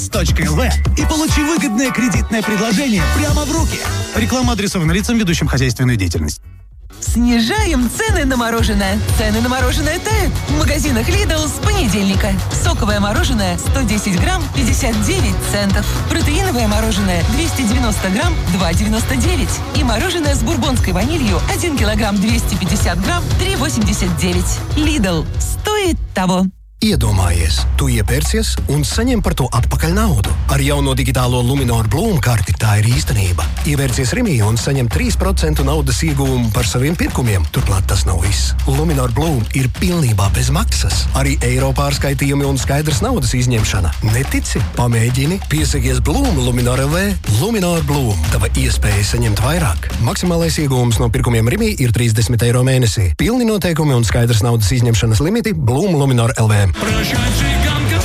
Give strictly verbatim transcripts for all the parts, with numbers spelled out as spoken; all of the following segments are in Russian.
Finance точка эл ви и получи выгодное кредитное предложение прямо в руки. Реклама адресована лицам, ведущим хозяйственную деятельность. Снижаем цены на мороженое. Цены на мороженое тают в магазинах Lidl с понедельника. Соковое мороженое сто десять грамм пятьдесят девять центов. Протеиновое мороженое двести девяносто грамм два девяносто девять. И мороженое с бурбонской ванилью один килограмм двести пятьдесят грамм три восемьдесят девять. Lidl. Стоит того. Iedomājies, tu iepērcies un saņem par to atpakaļ naudu. Ar jauno digitālo Luminor Bloom karti tā ir īstenība. Ievērcies Rimī un saņem trīs procenti naudas ieguvumu par saviem pirkumiem. Turklāt tas nav viss. Luminor Bloom ir pilnībā bez maksas. Arī eiro pārskaitījumi un skaidrs naudas izņemšana. Netici? Pamēģini. Piesakies Bloom Luminor L V. Luminor Bloom. Tava iespēja saņemt vairāk. Maksimālais ieguvums no pirkumiem Rimī ir trīsdesmit eiro mēnesī. Pilni noteikumi un skaidrs naudas izņemšanas limiti Bloom Luminor L V. Прощай, цыганка,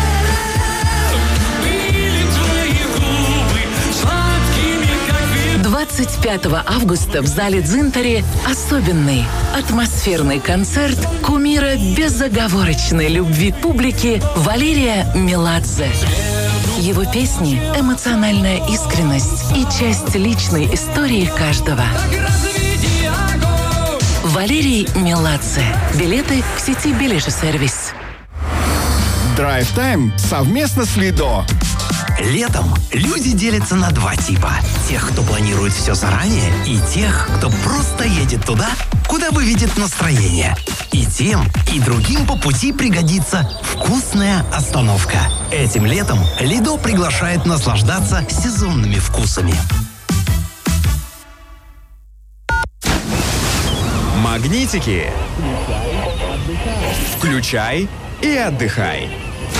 пили твои губы сладкими, как вино. двадцать пятого августа в зале Дзинтари особенный атмосферный концерт кумира безоговорочной любви публики Валерия Меладзе. Его песни – эмоциональная искренность и часть личной истории каждого. Валерий Меладзе. Билеты в сети «Билежесервис». Drive Time совместно с Лидо. Летом люди делятся на два типа. Тех, кто планирует все заранее, и тех, кто просто едет туда, куда выведет настроение. И тем, и другим по пути пригодится вкусная остановка. Этим летом Лидо приглашает наслаждаться сезонными вкусами. Магнитики. Включай и отдыхай.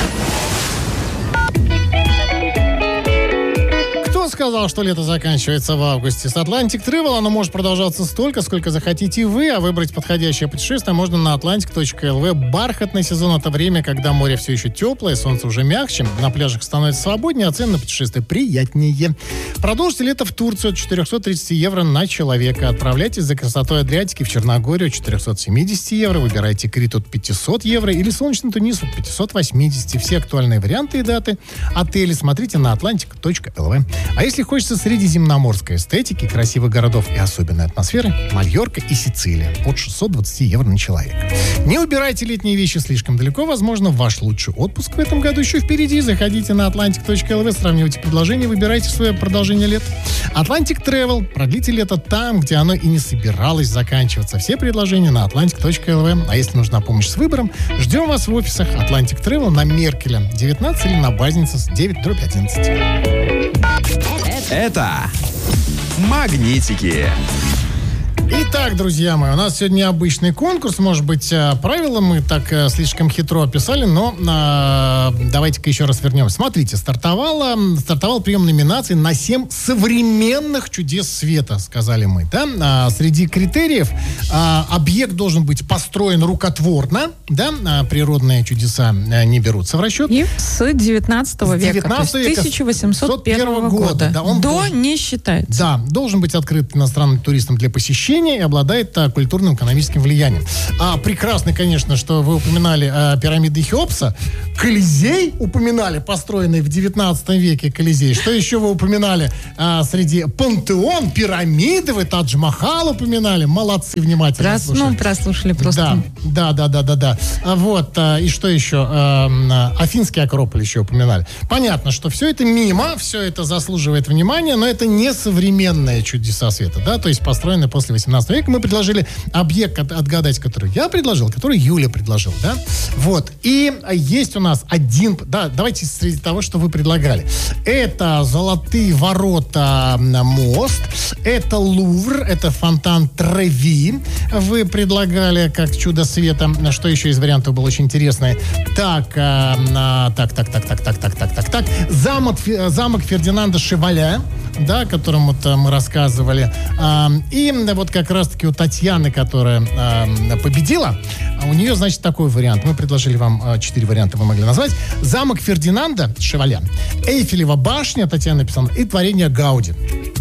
Кто сказал, что лето заканчивается в августе? С Atlantic Travel оно может продолжаться столько, сколько захотите вы, а выбрать подходящее путешествие можно на atlantic точка эл ви. Бархатный сезон — это время, когда море все еще теплое, солнце уже мягче, на пляжах становится свободнее, а цены на путешествие приятнее. Продолжите лето в Турцию от четыреста тридцать евро на человека. Отправляйтесь за красотой Адриатики в Черногорию от четыреста семьдесят евро. Выбирайте Крит от пятьсот евро или Солнечный Тунис от пятьсот восемьдесят. Все актуальные варианты и даты отелей смотрите на atlantic точка эл ви. А если хочется средиземноморской эстетики, красивых городов и особенной атмосферы, Мальорка и Сицилия от шестьсот двадцать евро на человека. Не убирайте летние вещи слишком далеко. Возможно, ваш лучший отпуск в этом году еще впереди. Заходите на atlantic точка эл ви, сравнивайте предложения, выбирайте свое продолжение лета. Atlantic Travel. Продлите лето там, где оно и не собиралось заканчиваться. Все предложения на atlantic точка эл ви. А если нужна помощь с выбором, ждем вас в офисах Atlantic Travel на Меркеля девятнадцать или на Базница девять дробь одиннадцать. Это Магнитики. Итак, друзья мои, у нас сегодня необычный конкурс. Может быть, правила мы так слишком хитро описали, но э, давайте-ка еще раз вернемся. Смотрите, стартовала, стартовал прием номинаций на семь современных чудес света, сказали мы. Да? А, среди критериев а, объект должен быть построен рукотворно, да? А, природные чудеса а, не берутся в расчет. И с девятнадцатого века, девятнадцатого то есть тысяча восемьсот первого года. Да, он До должен, не считается. Да, должен быть открыт иностранным туристам для посещения и обладает а, культурным экономическим влиянием. А прекрасно, конечно, что вы упоминали а, пирамиды Хеопса. Колизей упоминали, построенный в девятнадцатом веке Колизей. Что еще вы упоминали? А, среди пантеон, пирамиды, вы Тадж-Махал упоминали. Молодцы, внимательно Раз, слушали. Ну, прослушали просто. Да, да, да, да, да, да. А, вот, а, и что еще? А, Афинский Акрополь еще упоминали. Понятно, что все это мимо, все это заслуживает внимания, но это не современные чудеса света, да, то есть построенные после восемнадцатого века. Мы предложили объект отгадать, который я предложил, который Юля предложил, да. Вот. И есть у нас один... Да, давайте среди того, что вы предлагали. Это Золотые ворота мост, это Лувр, это фонтан Треви. Вы предлагали как чудо света. Что еще из вариантов было очень интересное? Так, а, так, так, так, так, так, так, так, так, так. Замок, замок Фердинанда Шеваля, да, о котором вот мы рассказывали. А, и вот как раз-таки у Татьяны, которая а, победила, у нее, значит, такой вариант. Мы предложили вам а, четыре варианта, вы могли назвать. Замок Фердинанда Шеваля, Эйфелева башня, Татьяна написала, и творение Гауди.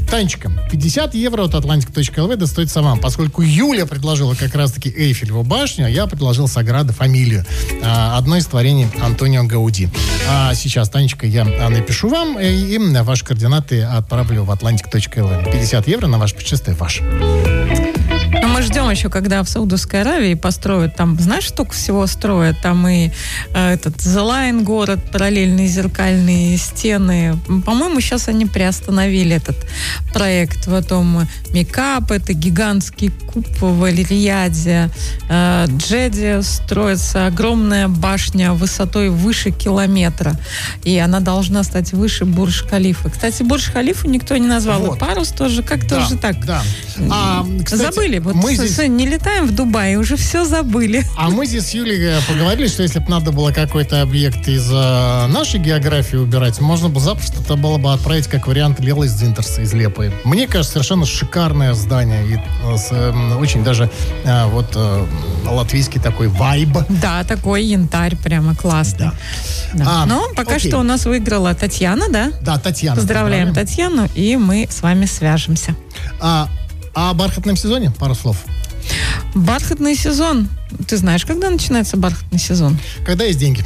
Танечка, пятьдесят евро от атлантик точка эл ви достается вам, поскольку Юля предложила как раз-таки Эйфелеву башню, а я предложил Саграда Фамилию, одно из творений Антонио Гауди. А сейчас, Танечка, я напишу вам, и ваши координаты отправлю в атлантик точка эл ви. пятьдесят евро на ваше путешествие ваше. Но мы ждем еще, когда в Саудовской Аравии построят. Там, знаешь, столько всего строят. Там и э, этот The Line город, параллельные зеркальные стены. По-моему, сейчас они приостановили этот проект. Потом Микап, это гигантский куб в Аль-Рияде. Э, Джеде строится огромная башня высотой выше километра. И она должна стать выше Бурдж-Халифа. Кстати, Бурдж-Халифу никто не назвал. Вот. И парус тоже как-то да, уже так. Да. А, кстати, забыли. Вот мы с, здесь... с, не летаем в Дубай, уже все забыли. А мы здесь с Юлей поговорили, что если бы надо было какой-то объект из э, нашей географии убирать, можно бы запросто это было бы отправить как вариант Лелайс Дзинтерса из Лепы. Мне кажется, совершенно шикарное здание. И э, с, э, очень даже э, вот э, латвийский такой вайб. Да, такой янтарь, прямо классный. Да. Да. А, Но пока окей. что у нас выиграла Татьяна, да? Да, Татьяна. Поздравляем, поздравляем Татьяну, и мы с вами свяжемся. А, а о бархатном сезоне пару слов. Бархатный сезон. Ты знаешь, когда начинается бархатный сезон? Когда есть деньги.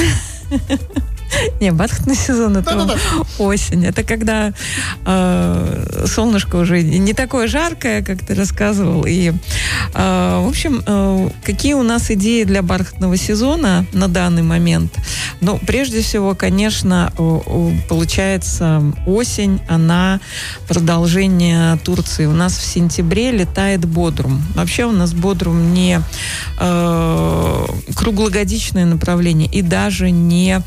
Не, бархатный сезон — это Да-да-да. осень. Это когда э, солнышко уже не такое жаркое, как ты рассказывал. И, э, в общем, э, какие у нас идеи для бархатного сезона на данный момент? Ну, прежде всего, конечно, получается, осень, она продолжение Турции. У нас в сентябре летает Бодрум. Вообще у нас Бодрум не э, круглогодичное направление и даже не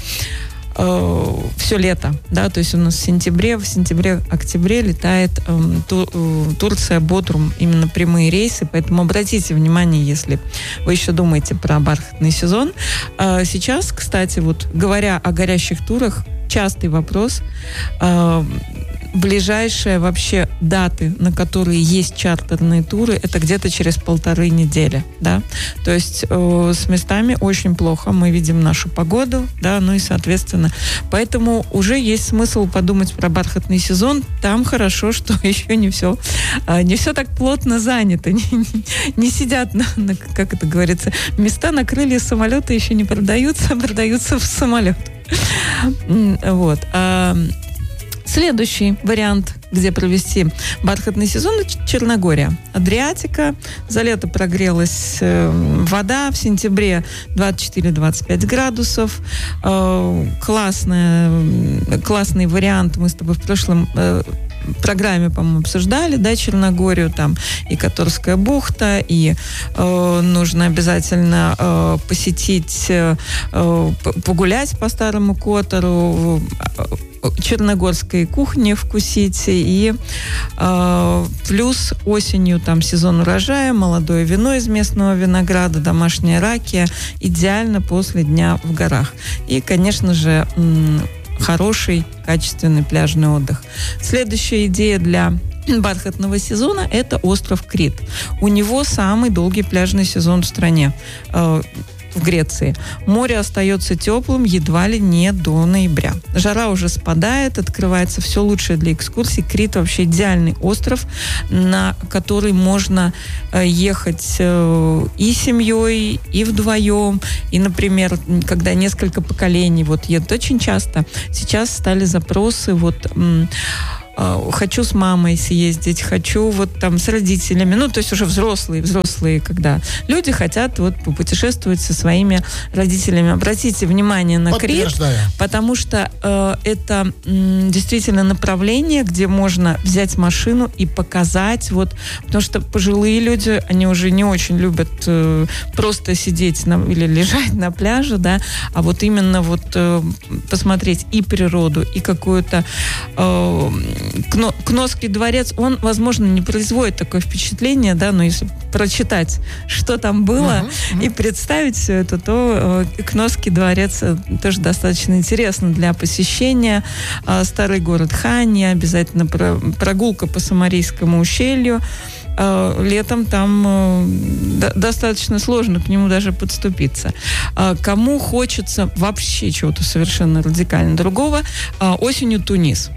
все лето, да, то есть у нас в сентябре, в сентябре-октябре летает э, ту, э, Турция, Бодрум, именно прямые рейсы, поэтому обратите внимание, если вы еще думаете про бархатный сезон. Э, сейчас, кстати, вот говоря о горящих турах, частый вопрос, э, ближайшие вообще даты, на которые есть чартерные туры, это где-то через полторы недели, да, то есть э, с местами очень плохо, мы видим нашу погоду, да, ну и соответственно, поэтому уже есть смысл подумать про бархатный сезон, там хорошо, что еще не все, э, не все так плотно занято, не, не, не сидят, на, на, как это говорится, места на крылья самолета еще не продаются, а продаются в самолет. Вот. Следующий вариант, где провести бархатный сезон, это Черногория. Адриатика. За лето прогрелась э, вода. В сентябре двадцать четыре - двадцать пять градусов. Э, классная, классный вариант. Мы с тобой в прошлом э, программе, по-моему, обсуждали, да, Черногорию, там и Которская бухта, и э, нужно обязательно э, посетить, э, погулять по Старому Котору, черногорской кухни вкусить, и э, плюс осенью там сезон урожая, молодое вино из местного винограда, домашняя ракия, идеально после дня в горах. И, конечно же, м- хороший, качественный пляжный отдых. Следующая идея для бархатного сезона – это остров Крит. У него самый долгий пляжный сезон в стране, э, в Греции. Море остается теплым едва ли не до ноября. Жара уже спадает, открывается все лучшее для экскурсий. Крит вообще идеальный остров, на который можно ехать и семьей, и вдвоем. И, например, когда несколько поколений вот едут очень часто, сейчас стали запросы вот... хочу с мамой съездить, хочу вот там с родителями, ну, то есть уже взрослые, взрослые, когда люди хотят вот попутешествовать со своими родителями. Обратите внимание на Крит, потому что э, это м, действительно направление, где можно взять машину и показать, вот, потому что пожилые люди, они уже не очень любят э, просто сидеть на, или лежать на пляже, да, а вот именно вот э, посмотреть и природу, и какую-то э, Кно, Кносский дворец, он, возможно, не производит такое впечатление, да, но если прочитать, что там было, uh-huh, uh-huh. и представить все это, то э, Кносский дворец тоже достаточно интересно для посещения. Э, старый город Хани, обязательно про, прогулка по Самарийскому ущелью. Э, летом там э, до, достаточно сложно к нему даже подступиться. Э, кому хочется вообще чего-то совершенно радикально другого, э, осенью Тунис.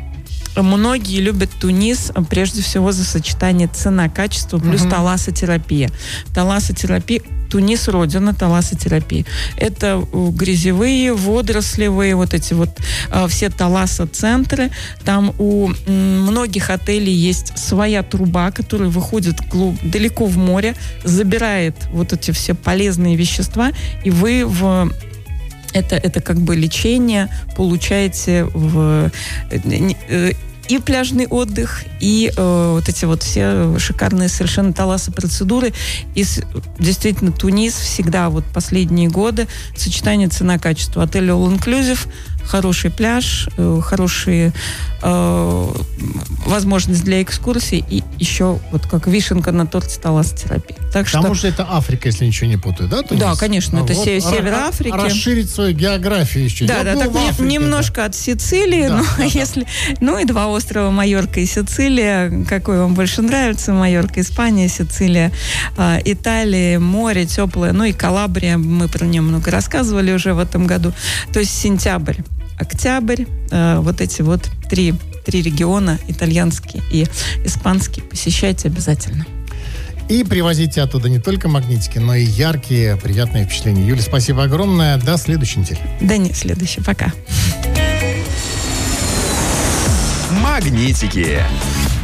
Многие любят Тунис прежде всего за сочетание цена-качество плюс Мгм. талассотерапия. Талассотерапия Тунис — родина талассотерапии. Это э, грязевые, водорослевые, вот эти вот э, все талассоцентры. Там у м, многих отелей есть своя труба, которая выходит глуб- далеко в море, забирает вот эти все полезные вещества, и вы в это, это как бы лечение получаете в э, не- э, и пляжный отдых, и э, вот эти вот все шикарные совершенно талассопроцедуры. И с- действительно Тунис всегда вот последние годы сочетание цена-качество. Отель All Inclusive, хороший пляж, э, хорошие э, возможность для экскурсий и еще вот как вишенка на торте талассотерапия. Так что Потому что это Африка, если ничего не путаю, да? Тунис? Да, конечно, это се- ра- север ра- Африки. Расширить свою географию еще. Да, Я да, был так в не- Африке, немножко от Сицилии, Да, ну, да, да. если, ну и два острова Майорка и Сицилия. Какой вам больше нравится? Майорка, Испания, Сицилия, а, Италия, море теплое, ну и Калабрия, мы про нее много рассказывали уже в этом году. То есть сентябрь, октябрь, э, вот эти вот три, три региона, итальянский и испанский, посещайте обязательно. да. И привозите оттуда не только магнитики, но и яркие, приятные впечатления. Юля, спасибо огромное. До следующей недели. Да не, следующий, пока. Магнитики.